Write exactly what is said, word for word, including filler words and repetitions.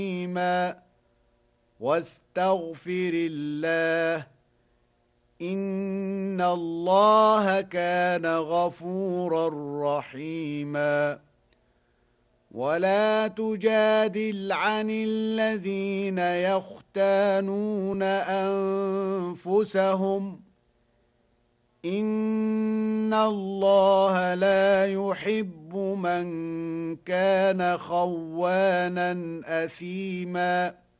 واستغفر الله إن الله كان غفورا رحيما. ولا تجادل عن الذين يختانون أنفسهم إن الله لا يحب من كان خوانا أثيما.